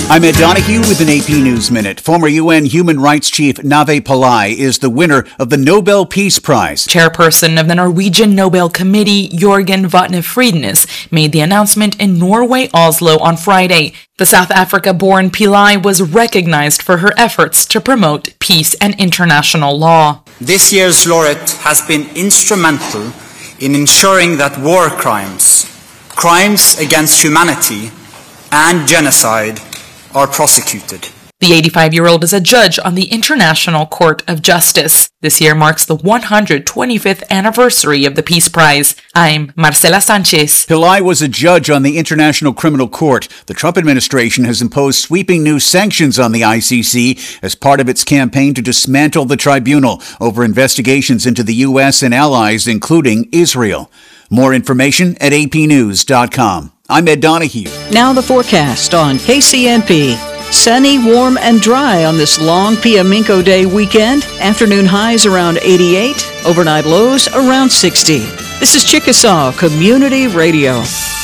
I'm Ed Donahue with an AP News Minute. Former UN Human Rights Chief Nave Pillai is the winner of the Nobel Peace Prize. Chairperson of the Norwegian Nobel Committee, Jorgen Vatne Friednes, made the announcement in Norway, Oslo on Friday. The South Africa-born Pillai was recognized for her efforts to promote peace and international law. This year's laureate has been instrumental in ensuring that war crimes, crimes against humanity, and genocide are prosecuted. The 85-year-old is a judge on the International Court of Justice. This year marks the 125th anniversary of the Peace Prize. I'm Marcela Sanchez. Pillai was a judge on the International Criminal Court. The Trump administration has imposed sweeping new sanctions on the ICC as part of its campaign to dismantle the tribunal over investigations into the U.S. and allies, including Israel. More information at apnews.com. I'm Ed Donahue. Now the forecast on KCNP. Sunny, warm, and dry on this long Piaminco Day weekend. Afternoon highs around 88, overnight lows around 60. This is Chickasaw Community Radio.